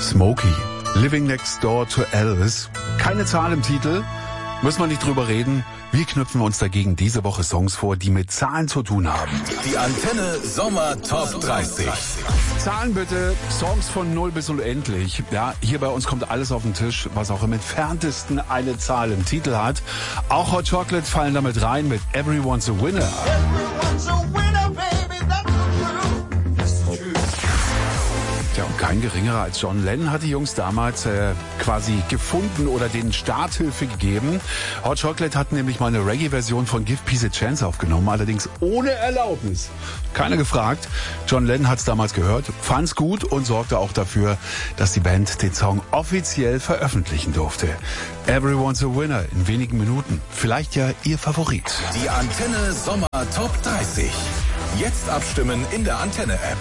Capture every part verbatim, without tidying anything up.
Smokey, Living Next Door to Elvis. Keine Zahl im Titel, müssen wir nicht drüber reden. Wir knüpfen uns dagegen diese Woche Songs vor, die mit Zahlen zu tun haben. Die Antenne Sommer Top dreißig. Zahlen bitte, Songs von null bis unendlich. Ja, hier bei uns kommt alles auf den Tisch, was auch im entferntesten eine Zahl im Titel hat. Auch Hot Chocolate fallen damit rein mit Everyone's a Winner. Everyone's a winner, baby, that's the truth. Ja, und kein geringerer als John Lennon hat die Jungs damals äh, quasi gefunden oder denen Starthilfe gegeben. Hot Chocolate hat nämlich mal eine Reggae-Version von Give Peace a Chance aufgenommen, allerdings ohne Erlaubnis. Keiner gefragt. John Lennon hat's damals gehört, fand's gut und sorgte auch dafür, dass die Band den Song offiziell veröffentlichen durfte. Everyone's a Winner in wenigen Minuten. Vielleicht ja Ihr Favorit. Die Antenne Sommer Top dreißig. Jetzt abstimmen in der Antenne-App.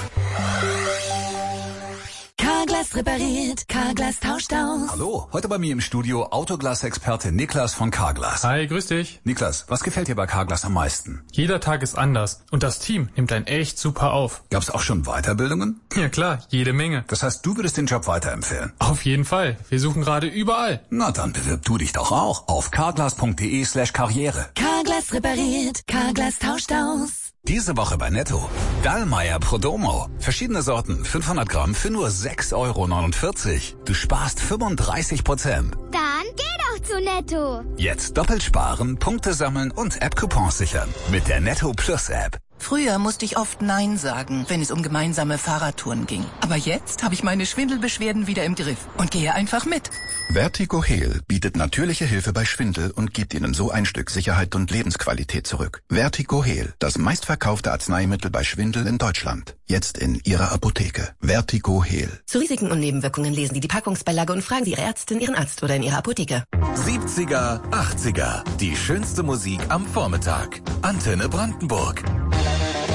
Carglass repariert, Carglass tauscht aus. Hallo, heute bei mir im Studio Autoglas-Experte Niklas von Carglass. Hi, grüß dich. Niklas, was gefällt dir bei Carglass am meisten? Jeder Tag ist anders und das Team nimmt einen echt super auf. Gab's auch schon Weiterbildungen? Ja klar, jede Menge. Das heißt, du würdest den Job weiterempfehlen? Auf jeden Fall. Wir suchen gerade überall. Na dann bewirb du dich doch auch auf carglass.de slash karriere. Carglass repariert, Carglass tauscht aus. Diese Woche bei Netto. Dallmayr Prodomo. Verschiedene Sorten, fünfhundert Gramm für nur sechs Euro neunundvierzig. Du sparst fünfunddreißig Prozent. Dann geh doch zu Netto. Jetzt doppelt sparen, Punkte sammeln und App-Coupons sichern. Mit der Netto Plus App. Früher musste ich oft Nein sagen, wenn es um gemeinsame Fahrradtouren ging. Aber jetzt habe ich meine Schwindelbeschwerden wieder im Griff und gehe einfach mit. Vertigo Heal bietet natürliche Hilfe bei Schwindel und gibt Ihnen so ein Stück Sicherheit und Lebensqualität zurück. Vertigo Heal, das meistverkaufte Arzneimittel bei Schwindel in Deutschland. Jetzt in Ihrer Apotheke. Vertigo Heal. Zu Risiken und Nebenwirkungen lesen Sie die Packungsbeilage und fragen Sie Ihre Ärztin, Ihren Arzt oder in Ihrer Apotheke. siebziger, achtziger. Die schönste Musik am Vormittag. Antenne Brandenburg.